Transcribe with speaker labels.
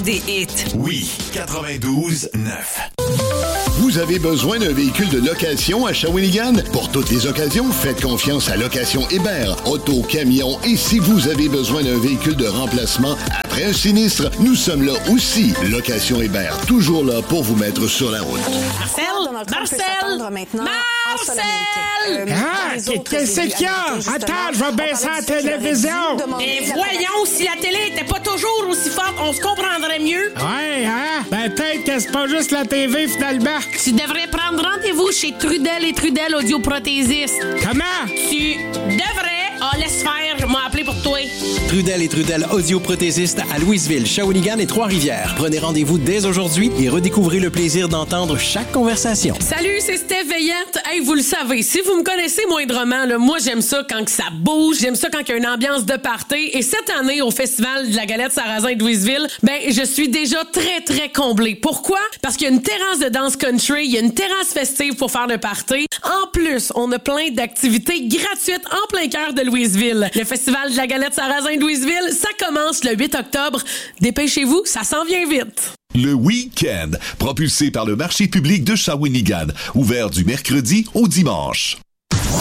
Speaker 1: des hits.
Speaker 2: Oui, 92.9.
Speaker 3: Vous avez besoin d'un véhicule de location à Shawinigan? Pour toutes les occasions, faites confiance à Location Hébert, auto, camion et si vous avez besoin d'un véhicule de remplacement après un sinistre, nous sommes là aussi. Location Hébert, toujours là pour vous mettre sur la route.
Speaker 4: Marcel!
Speaker 5: Qu'est-ce qu'il y a? Attends, je vais baisser la télévision.
Speaker 4: Et voyons, si la télé était pas toujours aussi forte, on se comprendrait mieux.
Speaker 5: Ouais, hein? Ben, peut-être que c'est pas juste la TV, finalement.
Speaker 4: Tu devrais prendre rendez-vous chez Trudel et Trudel Audioprothésiste.
Speaker 5: Comment?
Speaker 4: Tu devrais... Ah, laisse faire, je m'ai appelé pour toi.
Speaker 6: Trudel et Trudel Audioprothésiste à Louisville, Shawinigan et Trois-Rivières. Prenez rendez-vous dès aujourd'hui et redécouvrez le plaisir d'entendre chaque conversation.
Speaker 4: Salut, c'est Steph Veillette. Hey, vous le savez, si vous me connaissez moindrement, là, moi, j'aime ça quand que ça bouge, j'aime ça quand il y a une ambiance de party. Et cette année, au Festival de la Galette Sarrasin de Louisville, ben, je suis déjà très, très comblée. Pourquoi? Parce qu'il y a une terrasse de danse country, il y a une terrasse festive pour faire le party. En plus, on a plein d'activités gratuites en plein cœur de Louisville. Le Festival de la Galette Sarrasin de Louisville, ça commence le 8 octobre. Dépêchez-vous, ça s'en vient vite.
Speaker 2: Le week-end, propulsé par le marché public de Shawinigan, ouvert du mercredi au dimanche.